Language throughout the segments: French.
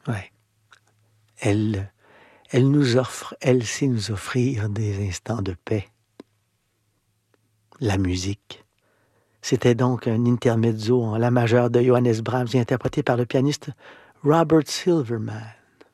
Ouais. Elle, elle sait nous offrir des instants de paix. La musique. C'était donc un intermezzo en la majeure de Johannes Brahms, interprété par le pianiste Robert Silverman.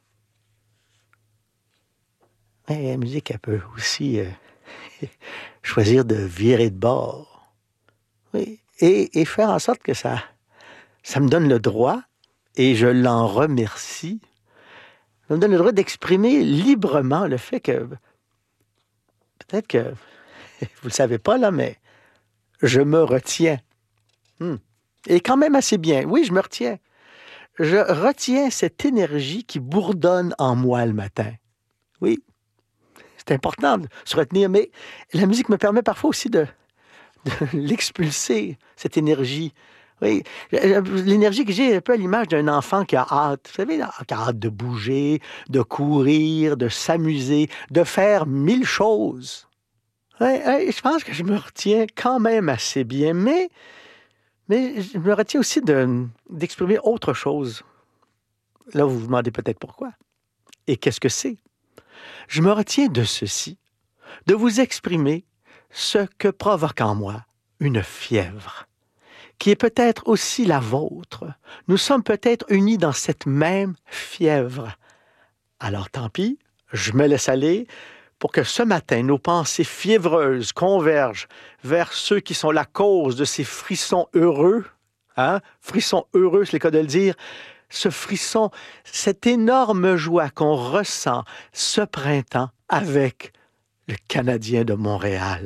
Mais la musique, elle peut aussi choisir de virer de bord. Oui. Et faire en sorte que ça me donne le droit, et je l'en remercie, ça me donne le droit d'exprimer librement le fait que, peut-être que, vous ne le savez pas là, mais je me retiens. Et quand même assez bien. Oui, je me retiens. Je retiens cette énergie qui bourdonne en moi le matin. Oui, c'est important de se retenir, mais la musique me permet parfois aussi de l'expulser, cette énergie. Oui, l'énergie que j'ai est un peu à l'image d'un enfant qui a hâte, vous savez, qui a hâte de bouger, de courir, de s'amuser, de faire 1000 choses. Oui, je pense que je me retiens quand même assez bien, mais je me retiens aussi d'exprimer autre chose. Là, vous vous demandez peut-être pourquoi. Et qu'est-ce que c'est? Je me retiens de ceci, de vous exprimer ce que provoque en moi une fièvre, qui est peut-être aussi la vôtre. Nous sommes peut-être unis dans cette même fièvre. Alors tant pis, je me laisse aller pour que ce matin, nos pensées fiévreuses convergent vers ceux qui sont la cause de ces frissons heureux. Hein? Frissons heureux, c'est le cas de le dire. Ce frisson, cette énorme joie qu'on ressent ce printemps avec le Canadien de Montréal.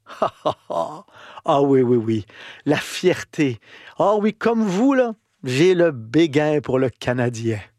Ah oui, oui, oui. La fierté. Ah oui, comme vous, là, j'ai le béguin pour le Canadien.